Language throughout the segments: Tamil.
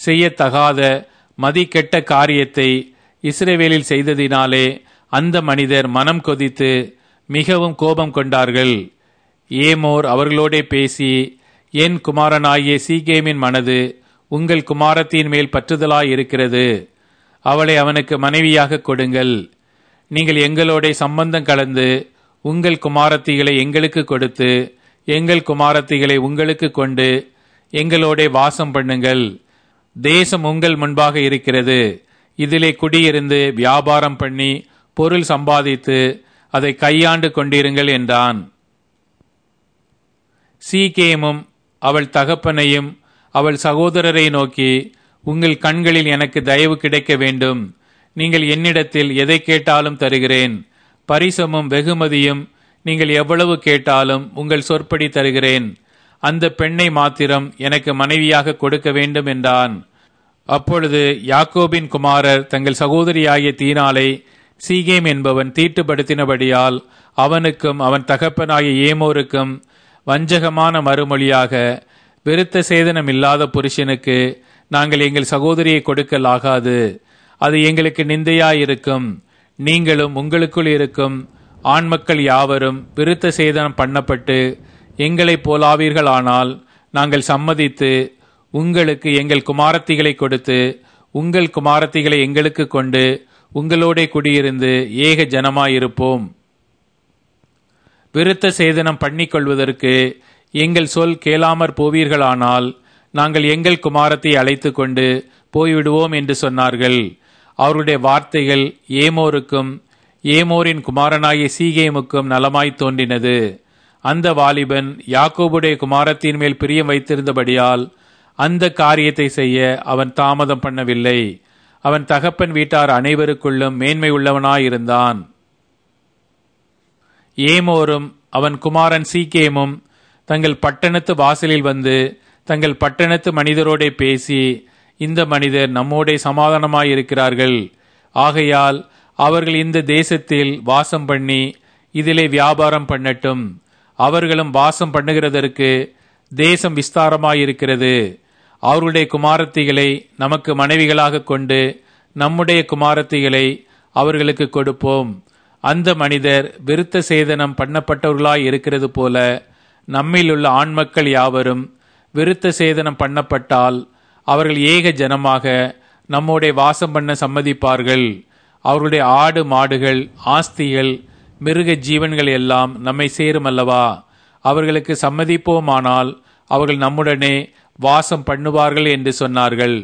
செய்யத்தகாத மதிக்கெட்ட காரியத்தை இஸ்ரவேலில் செய்ததினாலே அந்த மனிதர் மனம் கொதித்து மிகவும் கோபம் கொண்டார்கள். ஏமோர் அவர்களோடே பேசி, என் குமாரனாகிய சீகேமின் மனது உங்கள் குமாரத்தின் மேல் பற்றுதலாய் இருக்கிறது. அவளை அவனுக்கு மனைவியாக கொடுங்கள். நீங்கள் எங்களோட சம்பந்தம் கலந்து உங்கள் குமாரத்திகளை எங்களுக்கு கொடுத்து எங்கள் குமாரத்திகளை உங்களுக்கு கொண்டு எங்களோட வாசம் பண்ணுங்கள். தேசம் உங்கள் முன்பாக இருக்கிறது. இதிலே குடியிருந்து வியாபாரம் பண்ணி பொருள் சம்பாதித்து அதை கையாண்டு கொண்டிருங்கள் என்றான். சீகேமும் அவள் தகப்பனையும் அவள் சகோதரரை நோக்கி, உங்கள் கண்களில் எனக்கு தயவு கிடைக்க வேண்டும். நீங்கள் என்னிடத்தில் எதை கேட்டாலும் தருகிறேன். பரிசமும் வெகுமதியும் நீங்கள் எவ்வளவு கேட்டாலும் உங்கள் சொற்படி தருகிறேன். அந்த பெண்ணை மாத்திரம் எனக்கு மனைவியாக கொடுக்க வேண்டும் என்றான். அப்பொழுது யாக்கோபின் குமாரர் தங்கள் சகோதரியாகிய தீனாளை சீகேம் என்பவன் தீட்டுப்படுத்தினபடியால் அவனுக்கும் அவன் தகப்பனாகிய ஏமோருக்கும் வஞ்சகமான மறுமொழியாக, விருத்த சேதனம் இல்லாத புருஷனுக்கு நாங்கள் எங்கள் சகோதரியை கொடுக்கலாகாது. அது எங்களுக்கு நிந்தையாயிருக்கும். நீங்களும் உங்களுக்குள் இருக்கும் ஆண் மக்கள் யாவரும் விருத்த சேதனம் பண்ணப்பட்டு எங்களைப் போலாவீர்களானால் நாங்கள் சம்மதித்து உங்களுக்கு எங்கள் குமாரத்திகளை கொடுத்து உங்கள் குமாரத்திகளை எங்களுக்கு கொண்டு உங்களோட குடியிருந்து ஏக ஜனமாயிருப்போம். விருத்த சேதனம் பண்ணிக்கொள்வதற்கு எங்கள் சொல் கேளாமற் போவீர்களானால் நாங்கள் எங்கள் குமாரத்தை அழைத்து கொண்டு போய்விடுவோம் என்று சொன்னார்கள். அவருடைய வார்த்தைகள் ஏமோருக்கும் ஏமோரின் குமாரனாகிய சீகேமுக்கும் நலமாய் தோன்றினது. அந்த வாலிபன் யாக்கோபுடைய குமாரத்தின் மேல் பிரியம் வைத்திருந்தபடியால் அந்த காரியத்தை செய்ய அவன் தாமதம் பண்ணவில்லை. அவன் தகப்பன் வீட்டார் அனைவருக்குள்ளும் மேன்மை உள்ளவனாயிருந்தான். ஏமோரும் அவன் குமாரன் சீகேமும் தங்கள் பட்டணத்து வாசலில் வந்து தங்கள் பட்டணத்து மனிதரோடே பேசி, இந்த மனிதர் நம்மோடே சமாதானமாயிருக்கிறார்கள். ஆகையால் அவர்கள் இந்த தேசத்தில் வாசம் பண்ணி இதிலே வியாபாரம் பண்ணட்டும். அவர்களும் வாசம் பண்ணுகிறதற்கு தேசம் விஸ்தாரமாயிருக்கிறது. அவருடைய குமாரத்திகளை நமக்கு மனைவிகளாக கொண்டு நம்முடைய குமாரத்திகளை அவர்களுக்கு கொடுப்போம். அந்த மனிதர் விருத்த சேதனம் பண்ணப்பட்டவர்களாய் இருக்கிறது போல நம்மிலுள்ள ஆண்மக்கள் யாவரும் விருத்த சேதனம் பண்ணப்பட்டால் அவர்கள் ஏக ஜனமாக நம்மோட வாசம் பண்ண சம்மதிப்பார்கள். அவர்களுடைய ஆடு மாடுகள் ஆஸ்திகள் மிருக ஜீவன்கள் எல்லாம் நம்மை சேரும் அல்லவா? அவர்களுக்கு சம்மதிப்போமானால் அவர்கள் நம்முடனே வாசம் பண்ணுவார்கள் என்று சொன்னார்கள்.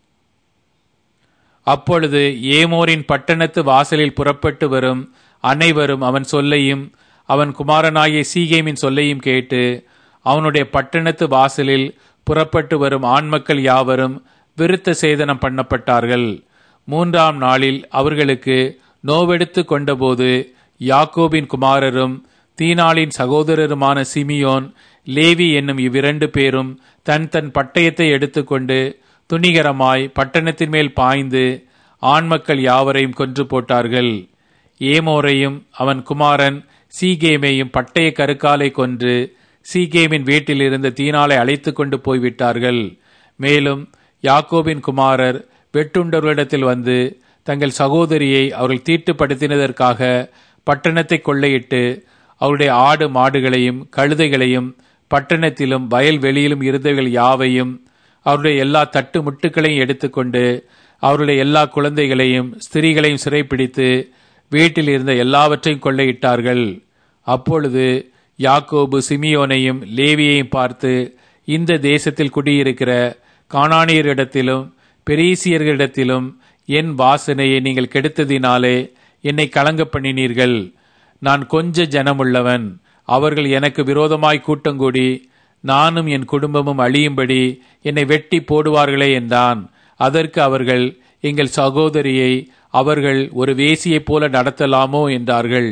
அப்பொழுது ஏமோரின் பட்டணத்து வாசலில் புறப்பட்டு வரும் அனைவரும் அவன் சொல்லையும் அவன் குமாரனாகிய சீகேமின் சொல்லையும் கேட்டு அவனுடைய பட்டணத்து வாசலில் புறப்பட்டு வரும் ஆண்மக்கள் யாவரும் விருத்த சேதனம் பண்ணப்பட்டார்கள். 3ஆம் நாளில் அவர்களுக்கு நோவெடுத்து கொண்டபோது யாக்கோபின் குமாரரும் தீனாளின் சகோதரருமான சிமியோன் லேவி என்னும் இவ்விரண்டு பேரும் தன் தன் பட்டயத்தை எடுத்துக்கொண்டு துணிகரமாய் பட்டணத்தின் மேல் பாய்ந்து ஆண்மக்கள் யாவரையும் கொன்று போட்டார்கள். ஏமோரையும் அவன் குமாரன் சீகேமையும் பட்டய கருக்காலை கொன்று சீகேமின் வீட்டில் இருந்த தீனாளை அழைத்து கொண்டு போய்விட்டார்கள். மேலும் யாக்கோபின் குமாரர் வெட்டுண்டவர்களிடத்தில் வந்து தங்கள் சகோதரியை அவர்கள் தீட்டுப்படுத்தினதற்காக பட்டணத்தை கொள்ளையிட்டு அவருடைய ஆடு மாடுகளையும் கழுதைகளையும் பட்டணத்திலும் வயல்வெளியிலும் இருந்தவர்கள் யாவையும் அவருடைய எல்லா தட்டு முட்டுக்களையும் எடுத்துக்கொண்டு அவருடைய எல்லா குழந்தைகளையும் ஸ்திரீகளையும் சிறைப்பிடித்து வீட்டில் இருந்த எல்லாவற்றையும் கொள்ளையிட்டார்கள். அப்பொழுது யாக்கோபு சிமியோனையும் லேவியையும் பார்த்து, இந்த தேசத்தில் குடியிருக்கிற கானானியரிடத்திலும் பெரீசியர்களிடத்திலும் என் வாசனையை நீங்கள் கெடுத்ததினாலே என்னை கலங்க பண்ணினீர்கள். நான் கொஞ்ச ஜனமுள்ளவன். அவர்கள் எனக்கு விரோதமாய் கூட்டங்கூடி நானும் என் குடும்பமும் அழியும்படி என்னை வெட்டி போடுவார்களே என்றான். அதற்கு அவர்கள், எங்கள் சகோதரியை அவர்கள் ஒரு வேசியைப் போல நடத்தலாமோ என்றார்கள்.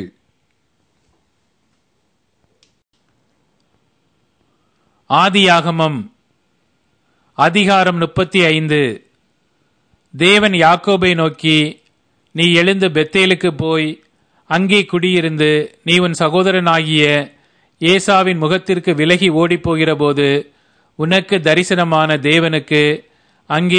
ஆதியாகமம் அதிகாரம் 35. தேவன் யாக்கோபை நோக்கி, நீ எழுந்து பெத்தேலுக்கு போய் அங்கே குடியிருந்து நீ உன் சகோதரனாகிய ஏசாவின் முகத்திற்கு விலகி ஓடிப்போகிற போது உனக்கு தரிசனமான தேவனுக்கு அங்கே